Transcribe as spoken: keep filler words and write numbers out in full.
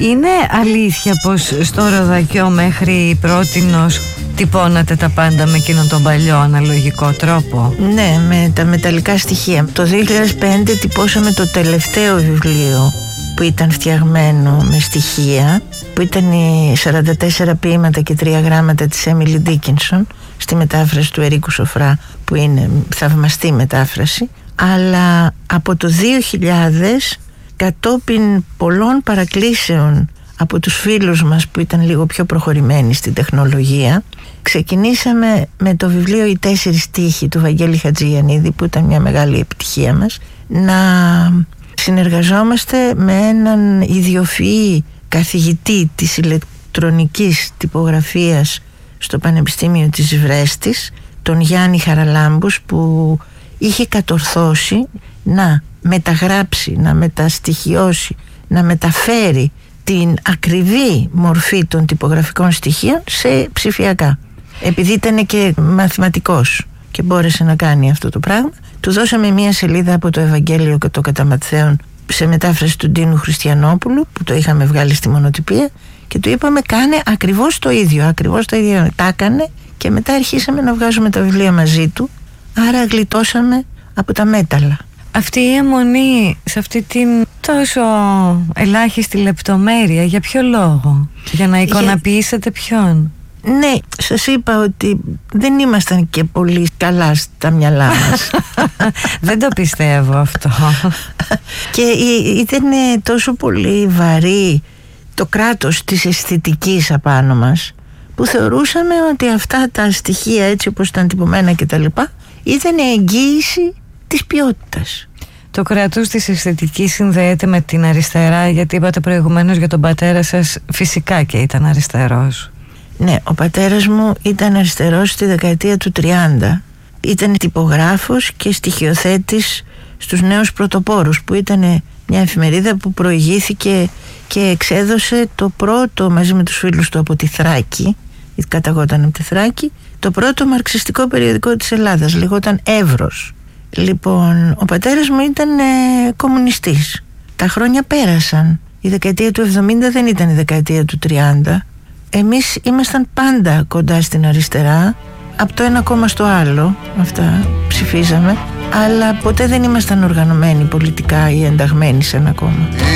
Είναι αλήθεια πως στο Ροδακιό μέχρι πρότινος τυπώνατε τα πάντα με εκείνον τον παλιό αναλογικό τρόπο? Ναι, με τα μεταλλικά στοιχεία. Το δύο χιλιάδες πέντε τυπώσαμε το τελευταίο βιβλίο που ήταν φτιαγμένο με στοιχεία, που ήταν οι σαράντα τέσσερα ποίηματα και τρία γράμματα της Έμιλι Ντίκινσον, στη μετάφραση του Ερίκου Σοφρά, που είναι θαυμαστή μετάφραση. Αλλά από το δύο χιλιάδες, κατόπιν πολλών παρακλήσεων από τους φίλους μας που ήταν λίγο πιο προχωρημένοι στην τεχνολογία, ξεκινήσαμε με το βιβλίο «Οι τέσσερις στίχοι» του Βαγγέλη Χατζηγιαννίδη, που ήταν μια μεγάλη επιτυχία μας, να συνεργαζόμαστε με έναν ιδιοφυή καθηγητή της ηλεκτρονικής τυπογραφίας στο Πανεπιστήμιο της Βρέστης, τον Γιάννη Χαραλάμπους, που είχε κατορθώσει να μεταγράψει, να μεταστοιχειώσει, να μεταφέρει την ακριβή μορφή των τυπογραφικών στοιχείων σε ψηφιακά. Επειδή ήταν και μαθηματικός και μπόρεσε να κάνει αυτό το πράγμα, του δώσαμε μία σελίδα από το Ευαγγέλιο και το κατά Ματθαίον σε μετάφραση του Ντίνου Χριστιανόπουλου, που το είχαμε βγάλει στη μονοτυπία, και του είπαμε κάνε ακριβώς το ίδιο, ακριβώς το ίδιο. Τα έκανε και μετά αρχίσαμε να βγάζουμε τα βιβλία μαζί του, άρα γλιτώσαμε από τα μέταλλα. Αυτή η αιμονή σε αυτή την τόσο ελάχιστη λεπτομέρεια, για ποιο λόγο? Για να εικονοποιήσετε ποιον? Ναι, σας είπα ότι δεν ήμασταν και πολύ καλά στα μυαλά μας. Δεν το πιστεύω αυτό. Και ήταν τόσο πολύ βαρύ το κράτος της αισθητικής απάνω μας, που θεωρούσαμε ότι αυτά τα στοιχεία, έτσι όπως ήταν τυπωμένα και τα λοιπά, ήταν εγγύηση της ποιότητας. Το κράτος της αισθητικής συνδέεται με την αριστερά, γιατί είπατε προηγουμένως για τον πατέρα σας, φυσικά και ήταν αριστερός. Ναι, ο πατέρας μου ήταν αριστερός στη δεκαετία του τριάντα. Ήταν τυπογράφος και στοιχειοθέτης στους Νέους Πρωτοπόρους, που ήταν μια εφημερίδα που προηγήθηκε και εξέδωσε το πρώτο, μαζί με τους φίλους του από τη Θράκη, γιατί καταγόταν από τη Θράκη, το πρώτο μαρξιστικό περιοδικό της Ελλάδας, λεγόταν Εύρος. Λοιπόν, ο πατέρας μου ήταν ε, κομμουνιστής. Τα χρόνια πέρασαν. Η δεκαετία του εβδομήντα δεν ήταν η δεκαετία του τριάντα. Εμείς ήμασταν πάντα κοντά στην αριστερά, από το ένα κόμμα στο άλλο, αυτά ψηφίζαμε, αλλά ποτέ δεν ήμασταν οργανωμένοι πολιτικά ή ενταγμένοι σε ένα κόμμα.